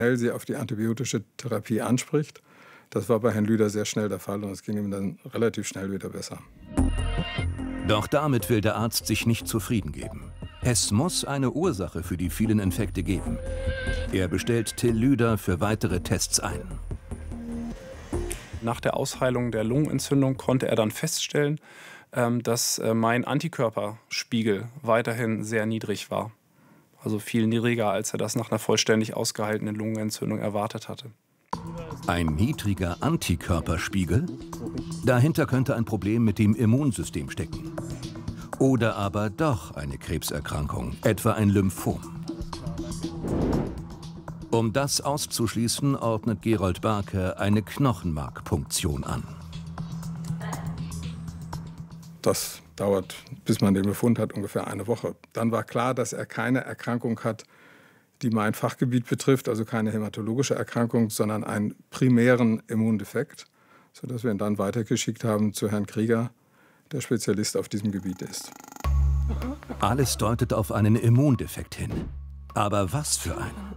schnell sie auf die antibiotische Therapie anspricht. Das war bei Herrn Lüder sehr schnell der Fall und es ging ihm dann relativ schnell wieder besser. Doch damit will der Arzt sich nicht zufrieden geben. Es muss eine Ursache für die vielen Infekte geben. Er bestellt Till Lüder für weitere Tests ein. Nach der Ausheilung der Lungenentzündung konnte er dann feststellen, dass mein Antikörperspiegel weiterhin sehr niedrig war. Also viel niedriger, als er das nach einer vollständig ausgeheilten Lungenentzündung erwartet hatte. Ein niedriger Antikörperspiegel? Dahinter könnte ein Problem mit dem Immunsystem stecken. Oder aber doch eine Krebserkrankung, etwa ein Lymphom. Um das auszuschließen, ordnet Gerold Barke eine Knochenmarkpunktion an. Das dauert, bis man den Befund hat, ungefähr eine Woche. Dann war klar, dass er keine Erkrankung hat, die mein Fachgebiet betrifft, also keine hämatologische Erkrankung, sondern einen primären Immundefekt, sodass wir ihn dann weitergeschickt haben zu Herrn Krieger, der Spezialist auf diesem Gebiet ist. Alles deutet auf einen Immundefekt hin. Aber was für einen?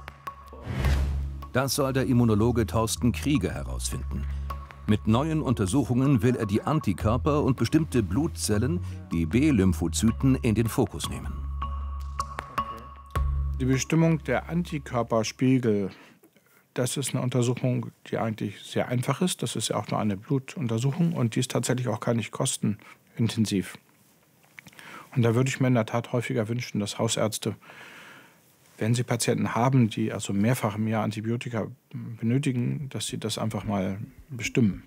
Das soll der Immunologe Thorsten Krieger herausfinden. Mit neuen Untersuchungen will er die Antikörper und bestimmte Blutzellen, die B-Lymphozyten, in den Fokus nehmen. Die Bestimmung der Antikörperspiegel, das ist eine Untersuchung, die eigentlich sehr einfach ist. Das ist ja auch nur eine Blutuntersuchung und die ist tatsächlich auch gar nicht kostenintensiv. Und da würde ich mir in der Tat häufiger wünschen, dass Hausärzte, wenn sie Patienten haben, die also mehrfach im Jahr Antibiotika benötigen, dass sie das einfach mal bestimmen.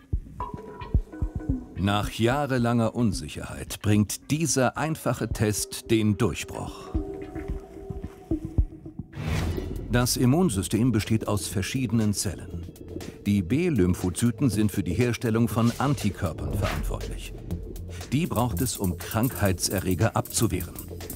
Nach jahrelanger Unsicherheit bringt dieser einfache Test den Durchbruch. Das Immunsystem besteht aus verschiedenen Zellen. Die B-Lymphozyten sind für die Herstellung von Antikörpern verantwortlich. Die braucht es, um Krankheitserreger abzuwehren.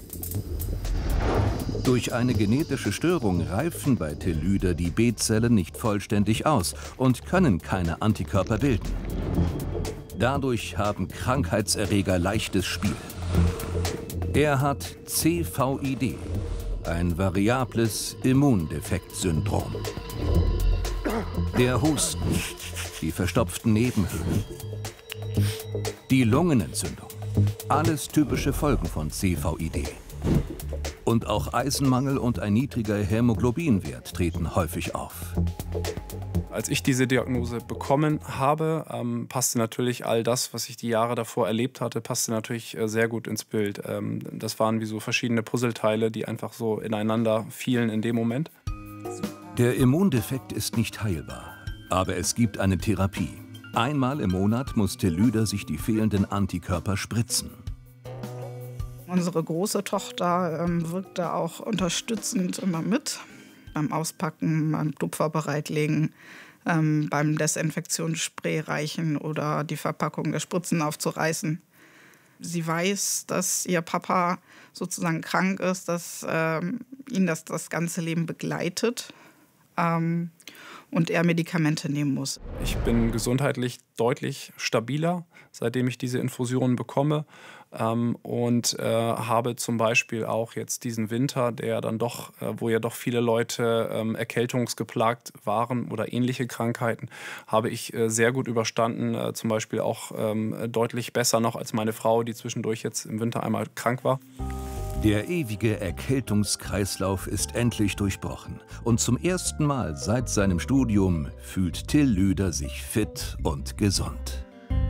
Durch eine genetische Störung reifen bei Till Lüder die B-Zellen nicht vollständig aus und können keine Antikörper bilden. Dadurch haben Krankheitserreger leichtes Spiel. Er hat CVID, ein variables Immundefektsyndrom. Der Husten, die verstopften Nebenhöhlen, die Lungenentzündung, alles typische Folgen von CVID. Und auch Eisenmangel und ein niedriger Hämoglobinwert treten häufig auf. Als ich diese Diagnose bekommen habe, passte natürlich all das, was ich die Jahre davor erlebt hatte, passte natürlich sehr gut ins Bild. Das waren wie so verschiedene Puzzleteile, die einfach so ineinander fielen in dem Moment. Der Immundefekt ist nicht heilbar, aber es gibt eine Therapie. Einmal im Monat muss Till Lüder sich die fehlenden Antikörper spritzen. Unsere große Tochter wirkt da auch unterstützend immer mit. Beim Auspacken, beim Tupfer bereitlegen, beim Desinfektionsspray reichen oder die Verpackung der Spritzen aufzureißen. Sie weiß, dass ihr Papa sozusagen krank ist, dass ihn das ganze Leben begleitet und er Medikamente nehmen muss. Ich bin gesundheitlich deutlich stabiler, seitdem ich diese Infusionen bekomme. Und habe zum Beispiel auch jetzt diesen Winter, der dann doch, wo ja doch viele Leute erkältungsgeplagt waren oder ähnliche Krankheiten, habe ich sehr gut überstanden. Zum Beispiel auch deutlich besser noch als meine Frau, die zwischendurch jetzt im Winter einmal krank war. Der ewige Erkältungskreislauf ist endlich durchbrochen. Und zum ersten Mal seit seinem Studium fühlt Till Lüder sich fit und gesund.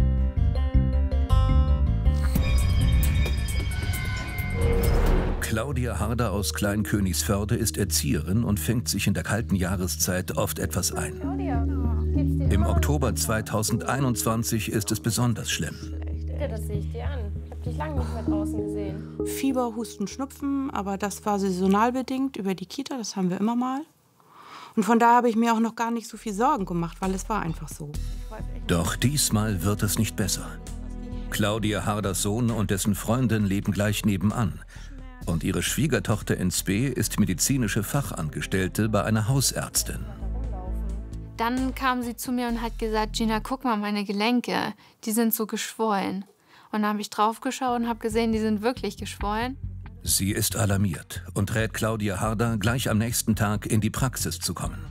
Claudia Harder aus Kleinkönigsförde ist Erzieherin und fängt sich in der kalten Jahreszeit oft etwas ein. Im Oktober 2021 ist es besonders schlimm. Das sehe ich dir an. Ich habe dich lange nicht mehr draußen gesehen. Fieber, Husten, Schnupfen, aber das war saisonal bedingt über die Kita, das haben wir immer mal. Und von da habe ich mir auch noch gar nicht so viel Sorgen gemacht, weil es war einfach so. Doch diesmal wird es nicht besser. Claudia Harders Sohn und dessen Freundin leben gleich nebenan. Und ihre Schwiegertochter in Spee ist medizinische Fachangestellte bei einer Hausärztin. Dann kam sie zu mir und hat gesagt, Gina, guck mal, meine Gelenke, die sind so geschwollen. Und dann habe ich drauf geschaut und habe gesehen, die sind wirklich geschwollen. Sie ist alarmiert und rät Claudia Harder, gleich am nächsten Tag in die Praxis zu kommen.